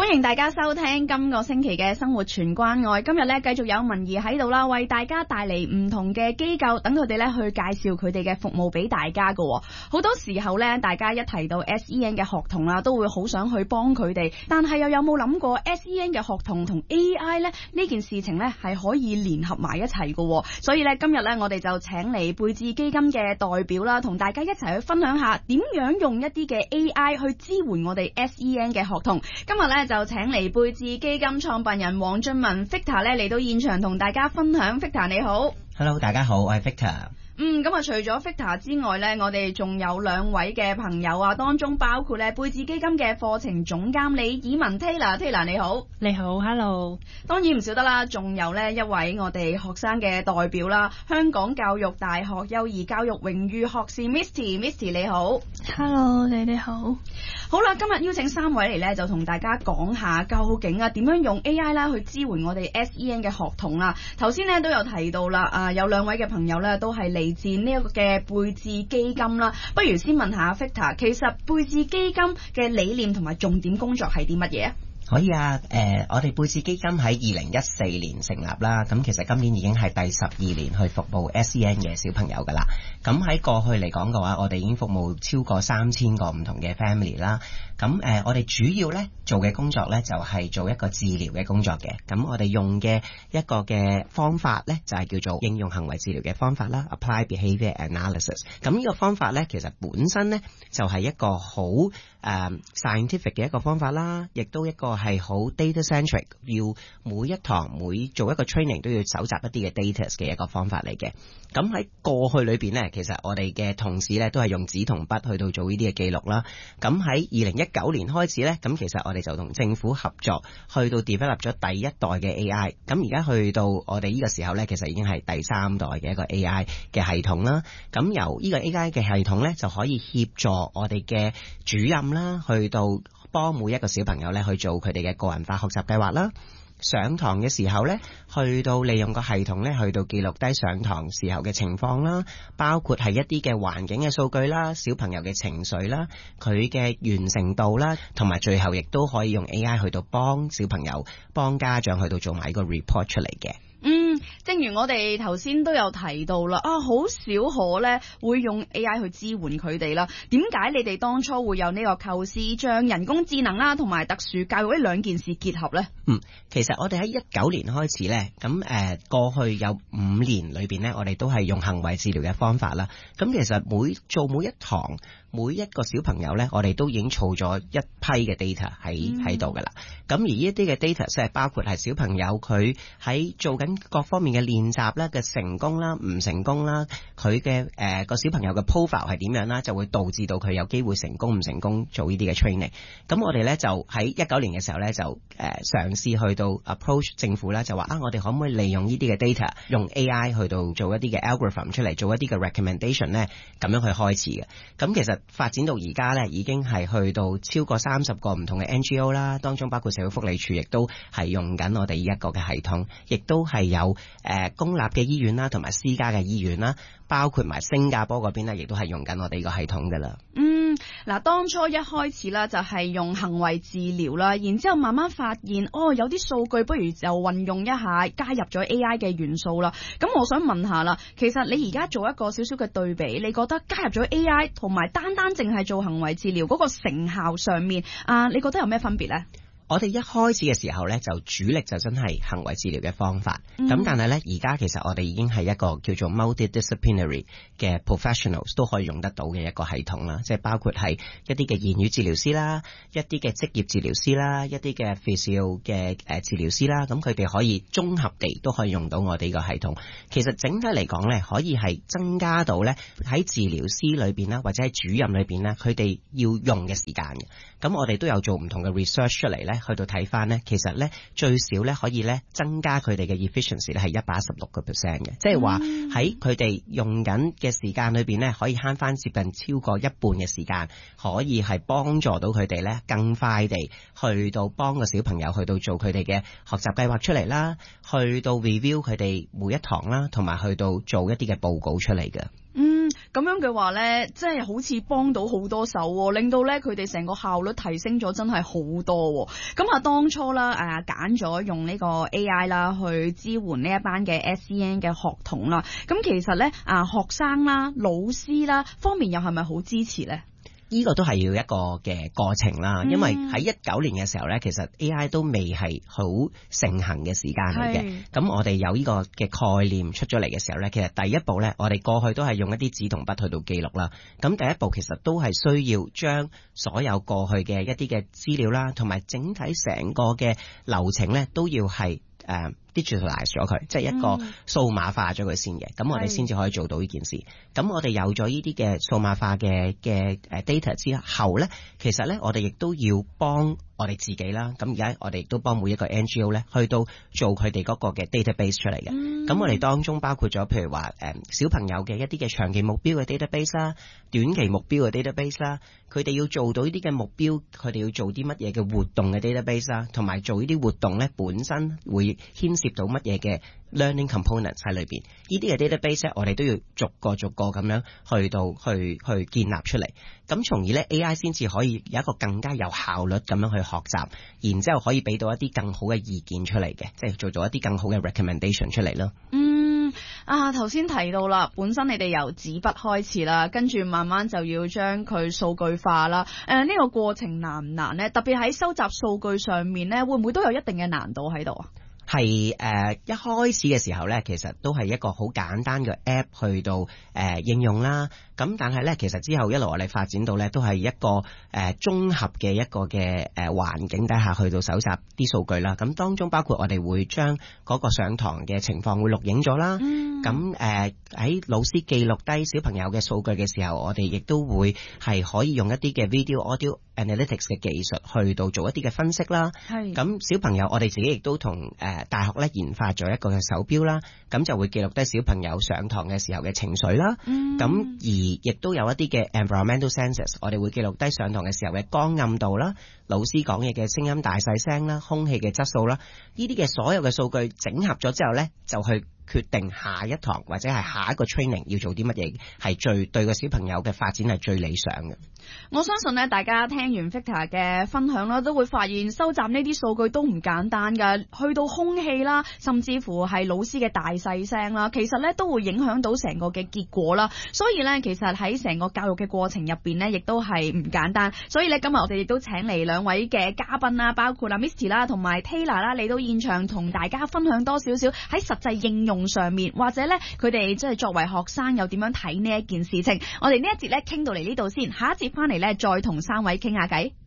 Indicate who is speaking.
Speaker 1: 歡迎大家收聽今個星期嘅生活全關愛。今日咧繼續有文儀喺度啦，為大家帶嚟唔同嘅機構，等佢哋咧去介紹佢哋嘅服務俾大家㗎。好多時候咧，大家一提到 SEN 嘅學童啦，都會好想去幫佢哋，但係又有冇諗過 SEN 嘅學童同 AI 咧呢件事情咧係可以聯合埋一齊㗎。所以咧今日咧我哋就請嚟貝智基金嘅代表啦，同大家一齊去分享下點樣用一啲嘅 AI 去支援我哋 SEN 嘅學童。今日咧就請嚟貝智基金創辦人黃俊文 Victor 咧嚟到現場同大家分享。 Victor 你好。
Speaker 2: Hello， 大家好，我係 Victor。
Speaker 1: 咁啊，除咗 Victor 之外咧，我哋仲有兩位嘅朋友啊，當中包括咧貝智基金嘅課程總監李以文 Taylor 你好。
Speaker 3: 你好 ，Hello。
Speaker 1: 當然唔少得啦，仲有咧一位我哋學生嘅代表啦，香港教育大學幼兒教育榮譽學士 Misty 你好。
Speaker 3: Hello， 你哋好。
Speaker 1: 好啦，今日邀請三位嚟咧，就同大家講下究竟啊點樣用 AI 啦去支援我哋 SEN 嘅學童啦。頭先咧都有提到啦，有兩位嘅朋友咧都係嚟自呢一個嘅貝智基金啦。不如先問下 Victor， 其實貝智基金嘅理念同埋重點工作係啲乜嘢啊？
Speaker 2: 可以啊，我哋貝智基金喺2014年成立啦，咁其實今年已經係第12年去服務 SEN 嘅小朋友噶啦。咁喺過去嚟講嘅話，我哋已經服務超過3000個唔同嘅 family 啦。咁我哋主要咧做嘅工作咧就係做一個治療嘅工作嘅。咁我哋用嘅一個嘅方法咧就係叫做應用行為治療嘅方法啦 ，Apply Behavior Analysis。咁呢個方法咧其實本身咧就係一個好scientific 嘅一個方法啦，亦都一個係好 data centric， 要每一堂每做一個 training 都要搜集一啲嘅 data 嘅一個方法嚟嘅。咁喺過去裏邊咧，其實我哋嘅同事咧都係用紙同筆去到做呢啲嘅記錄啦。咁喺2019年開始咧，咁其實我哋就同政府合作，去到 develop 咗第一代嘅 AI。咁而家去到我哋呢個時候咧，其實已經係第3代嘅一個 AI 嘅系統啦。咁由呢個 AI 嘅系統咧，就可以協助我哋嘅主任啦，去到幫每一個小朋友咧去做佢哋嘅個人化學習計劃啦。上堂嘅時候咧，去到利用個系統咧，去到記錄低上堂時候嘅情況啦，包括係一啲嘅環境嘅數據啦，小朋友嘅情緒啦，佢嘅完成度啦，同埋最後亦都可以用 AI 去到幫小朋友、幫家長去到做埋個 report 出嚟嘅。
Speaker 1: 正如我哋頭先都有提到啦，好少可咧會用 AI 去支援佢哋啦。點解你哋當初會有呢個構思，將人工智能啦同埋特殊教育呢兩件事結合呢？
Speaker 2: 其實我哋喺19年開始咧，咁過去有5年裏邊咧，我哋都係用行為治療嘅方法啦。咁其實每一堂每一個小朋友咧，我哋都已經儲咗一批嘅 data 喺度噶啦。咁而呢一啲嘅 data 即係包括係小朋友佢喺做緊各方面嘅練習啦嘅成功啦、唔成功啦，佢嘅個小朋友嘅 profile 係點樣啦，就會導致到佢有機會成功唔成功做呢啲嘅 training。咁我哋咧就喺19年嘅時候咧就嘗試去到 approach 政府啦，就話我哋可唔可以利用呢啲嘅 data， 用 AI 去到做一啲嘅 algorithm 出嚟，做一啲嘅 recommendation 咧，咁樣去開始嘅。咁其實發展到而家咧，已經係去到超過30個唔同嘅 NGO 啦，當中包括社會福利署，亦都係用緊我哋呢一個嘅系統，亦都係有公立嘅醫院啦，同埋私家嘅醫院啦，包括埋新加坡嗰邊咧，亦都係用緊我哋呢個系統噶啦。
Speaker 1: 當初一開始啦，就係用行為治療啦，然之後慢慢發現有啲數據，不如就運用一下，加入咗 AI 嘅元素啦。咁我想問下啦，其實你而家做一個少少嘅對比，你覺得加入咗 AI 同埋單淨係做行為治療嗰個成效上面你覺得有咩分別呢？
Speaker 2: 我哋一開始嘅時候咧，就主力就真係行為治療嘅方法。咁但係咧，而家其實我哋已經係一個叫做 multidisciplinary 嘅 professionals 都可以用得到嘅一個系統啦。即係包括係一啲嘅言語治療師啦，一啲嘅職業治療師啦，一啲嘅 physio 嘅治療師啦。咁佢哋可以綜合地都可以用到我哋呢個系統。其實整體嚟講咧，可以係增加到咧喺治療師裏邊啦，或者喺主任裏邊咧，佢哋要用嘅時間嘅。咁我哋都有做唔同嘅 research 出嚟咧。去到睇翻咧，其實咧最少咧可以咧增加佢哋嘅 efficiency 咧係116%嘅，即係話喺佢哋用緊嘅時間裏邊咧，可以慳翻接近超過一半嘅時間，可以係幫助到佢哋咧更快地去到幫個小朋友去到做佢哋嘅學習計劃出嚟啦，去到 review 佢哋每一堂啦，同埋去到做一啲嘅報告出嚟嘅。
Speaker 1: 咁樣嘅話咧，即係好似幫到好多手喎，令到咧佢哋成個效率提升咗，真係好多喎。咁啊，當初啦揀咗用呢個 AI 啦去支援呢一班嘅 SEN 嘅學童啦。咁其實咧學生啦、老師啦方面又係咪好支持咧？
Speaker 2: 呢個都係要一個嘅過程啦，因為喺19年嘅時候咧，其實 AI 都未係好盛行嘅時間嚟嘅。咁我哋有呢個嘅概念出咗嚟嘅時候咧，其實第一步咧，我哋過去都係用一啲紙同筆去到記錄啦。咁第一步其實都係需要將所有過去嘅一啲嘅資料啦，同埋整體成個嘅流程咧，都要係digitalize 咗佢，即係一個數碼化咗佢先嘅，咁我哋先至可以做到呢件事。咁我哋有咗呢啲嘅數碼化嘅data 之後咧，其實咧我哋亦都要幫我哋自己啦。咁而家我哋亦都幫每一個 NGO 咧去到做佢哋嗰個嘅 database 出嚟嘅。咁我哋當中包括咗譬如話小朋友嘅一啲嘅長期目標嘅 database 啦，短期目標嘅 database 啦，佢哋要做到呢啲嘅目標，佢哋要做啲乜嘢嘅活動嘅 database 啦，同埋做呢啲活動咧本身會牽涉到乜嘢嘅 learning components 喺裏邊，呢啲嘅 database 咧，我哋都要逐個咁樣去建立出嚟，咁從而咧 AI 先至可以有一個更加有效率咁樣去學習，然之後可以俾到一啲更好嘅意見出嚟嘅，即係做到一啲更好嘅 recommendation 出嚟咯。
Speaker 1: 頭先提到啦，本身你哋由紙筆開始啦，跟住慢慢就要將佢數據化啦。呢個過程難唔難呢？特別喺收集數據上面呢，會唔會都有一定嘅難度喺度啊？
Speaker 2: 係一開始嘅時候咧，其實都係一個好簡單嘅 app 去到應用啦。咁但係咧，其實之後一路我哋發展到咧，都係一個綜合嘅一個嘅環境底下去到搜集啲數據啦。咁當中包括我哋會將嗰個上堂嘅情況會錄影咗啦。咁喺老師記錄低小朋友嘅數據嘅時候，我哋亦都會係可以用一啲嘅 video、audio analytics 嘅技術去到做一啲嘅分析啦。咁小朋友我哋自己亦都同大學咧研發咗一個嘅手錶啦，咁就會記錄低小朋友上堂嘅時候嘅情緒啦。咁而亦都有一啲嘅 environmental sensors， 我哋會記錄低上堂嘅時候嘅光暗度啦，老師講嘢嘅聲音大細聲啦，空氣嘅質素啦，呢啲嘅所有嘅數據整合咗之後咧，就去決定下一堂或者係下一個 training 要做啲乜嘢係最對個小朋友嘅發展係最理想嘅。
Speaker 1: 我相信咧，大家聽完 Victor 嘅分享啦，都會發現收集呢啲數據都唔簡單㗎，去到空氣啦，甚至乎係老師嘅大細聲啦，其實咧都會影響到成個嘅結果啦。所以咧，其實喺成個教育嘅過程入邊咧，亦都係唔簡單。所以咧，今日我哋亦都請嚟兩位嘅嘉賓啦，包括Misty 啦同埋 Taylor 啦，嚟到現場同大家分享多少少喺實際應用上面，或者咧佢哋即係作為學生又點樣睇呢一件事情。我哋呢一節咧傾到嚟呢度先，下一節翻嚟咧再同三位傾下偈。